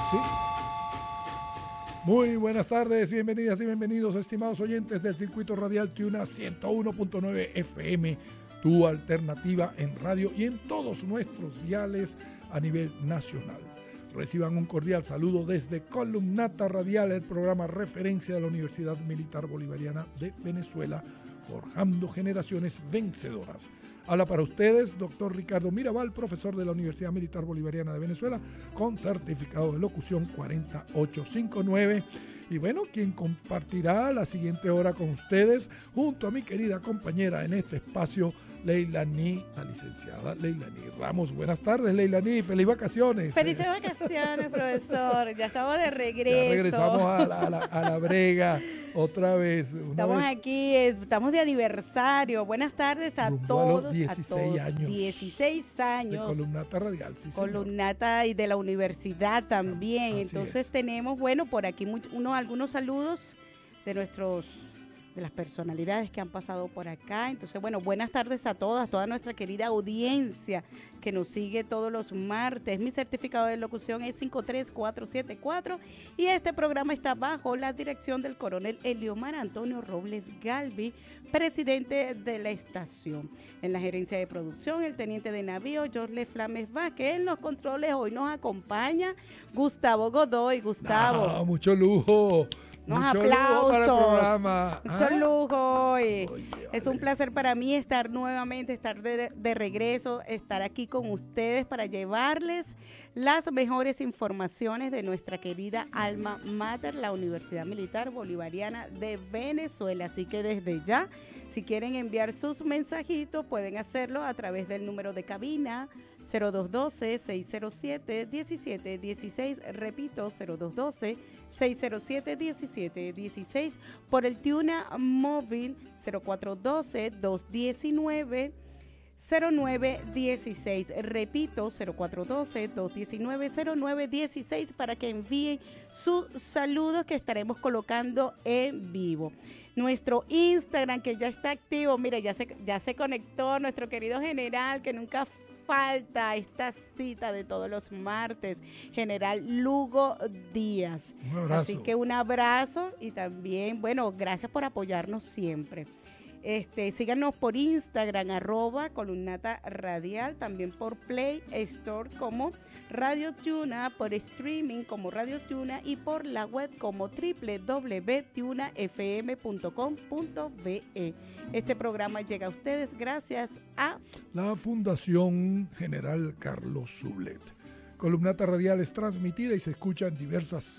Sí. Muy buenas tardes, bienvenidas y bienvenidos, estimados oyentes del Circuito Radial Tuna 101.9 FM, tu alternativa en radio y en todos nuestros diales a nivel nacional. Reciban un cordial saludo desde Columnata Radial, el programa referencia de la Universidad Militar Bolivariana de Venezuela, forjando generaciones vencedoras. Habla para ustedes, doctor Ricardo Mirabal, profesor de la Universidad Militar Bolivariana de Venezuela, con certificado de locución 40859. Y bueno, quien compartirá la siguiente hora con ustedes, junto a mi querida compañera en este espacio, Leilani, la licenciada Leilani Ramos. Buenas tardes, Leilani, feliz vacaciones. Felices vacaciones, profesor. Ya estamos de regreso. Ya regresamos a la brega otra vez. Estamos aquí, estamos de aniversario. Buenas tardes a todos. A los 16 años. 16 años. De Columnata Radial, sí, Columnata y de la universidad también. Así Entonces es. tenemos, bueno, por aquí algunos saludos de las personalidades que han pasado por acá. Entonces, bueno, buenas tardes a toda nuestra querida audiencia que nos sigue todos los martes. Mi certificado de locución es 53474 y este programa está bajo la dirección del coronel Eliomar Antonio Robles Galvi, presidente de la estación. En la gerencia de producción, el teniente de navío Jorge Flames Vázquez. En los controles hoy nos acompaña Gustavo Godoy. Gustavo. Mucho lujo. Unos mucho aplausos, lujo para el programa. mucho lujo. Oye, Es vale. un placer para mí estar nuevamente, estar de regreso, estar aquí con ustedes para llevarles las mejores informaciones de nuestra querida alma mater, la Universidad Militar Bolivariana de Venezuela. Así que desde ya, si quieren enviar sus mensajitos, pueden hacerlo a través del número de cabina 0212-607-1716, repito, 0212-607-1716, por el Tuna móvil 0412-219-0916, repito, 0412-219-0916, para que envíen sus saludos que estaremos colocando en vivo. Nuestro Instagram, que ya está activo, mire, ya se conectó nuestro querido general, que nunca falta esta cita de todos los martes, General Lugo Díaz. Un abrazo. Así que un abrazo y también, bueno, gracias por apoyarnos siempre. Síganos por Instagram, @columnata radial, también por Play Store como Radio Tuna, por streaming como Radio Tuna y por la web como www.tunafm.com.be. Este programa llega a ustedes gracias a la Fundación General Carlos Sublet. Columnata Radial es transmitida y se escucha en diversas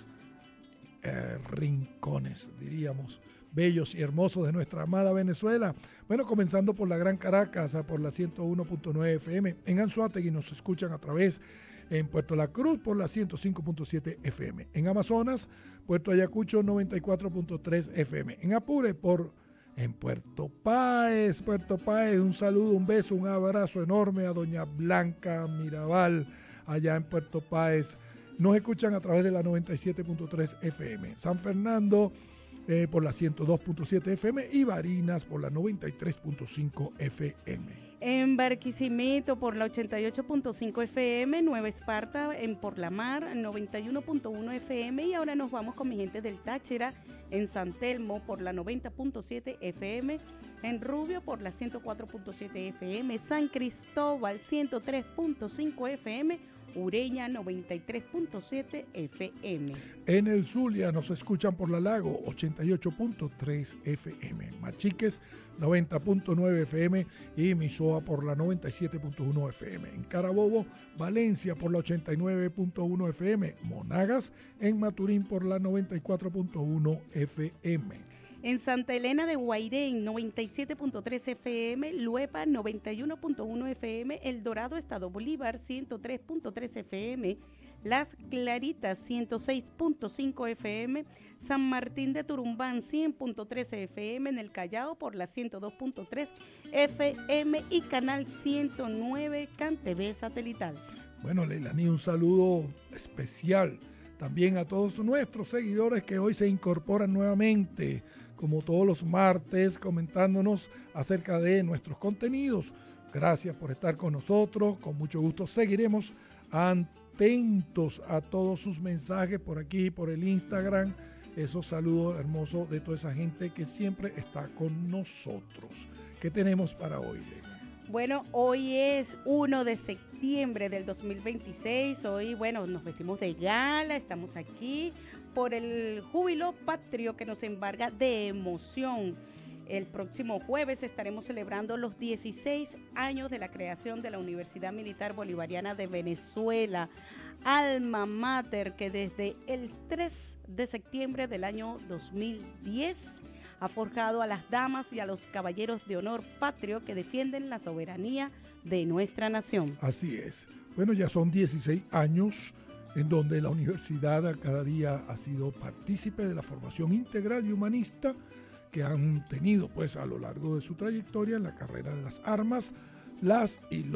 rincones, diríamos, bellos y hermosos de nuestra amada Venezuela. Bueno, comenzando por la Gran Caracas, por la 101.9 FM. En Anzoátegui nos escuchan a través en Puerto La Cruz por la 105.7 FM. En Amazonas, Puerto Ayacucho 94.3 FM. En Apure en Puerto Páez, un saludo, un beso, un abrazo enorme a doña Blanca Mirabal allá en Puerto Páez. Nos escuchan a través de la 97.3 FM. San Fernando por la 102.7 FM y Barinas por la 93.5 FM. En Barquisimeto por la 88.5 FM, Nueva Esparta por la Mar 91.1 FM y ahora nos vamos con mi gente del Táchira en San Telmo por la 90.7 FM, en Rubio por la 104.7 FM, San Cristóbal 103.5 FM, Ureña 93.7 FM. En el Zulia nos escuchan por la Lago 88.3 FM, Machiques 90.9 FM y Misoa por la 97.1 FM. En Carabobo, Valencia por la 89.1 FM, Monagas en Maturín por la 94.1 FM. En Santa Elena de Guairén, 97.3 FM, Luepa, 91.1 FM, El Dorado, Estado Bolívar, 103.3 FM, Las Claritas, 106.5 FM, San Martín de Turumbán, 100.3 FM, en el Callao por la 102.3 FM y Canal 109 CanTV satelital. Bueno, Leilani, un saludo especial también a todos nuestros seguidores que hoy se incorporan nuevamente, como todos los martes, comentándonos acerca de nuestros contenidos. Gracias por estar con nosotros, con mucho gusto seguiremos atentos a todos sus mensajes por aquí, por el Instagram, esos saludos hermosos de toda esa gente que siempre está con nosotros. ¿Qué tenemos para hoy, Lena? Bueno, hoy es 1 de septiembre del 2026. Hoy, bueno, nos vestimos de gala, estamos aquí por el júbilo patrio que nos embarga de emoción. El próximo jueves estaremos celebrando los 16 años de la creación de la Universidad Militar Bolivariana de Venezuela, alma mater que desde el 3 de septiembre del año 2010 ha forjado a las damas y a los caballeros de honor patrio que defienden la soberanía de nuestra nación. Así es. Bueno, ya son 16 años en donde la universidad cada día ha sido partícipe de la formación integral y humanista que han tenido pues a lo largo de su trayectoria en la carrera de las armas, las y los